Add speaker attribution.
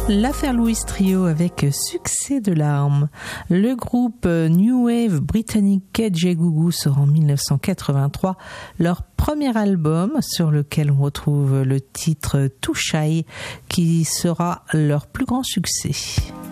Speaker 1: L'affaire Louis Trio avec Succès de larmes. Le groupe New Wave britannique KJ Gougou sort en 1983 leur premier album sur lequel on retrouve le titre Too Shy qui sera leur plus grand succès.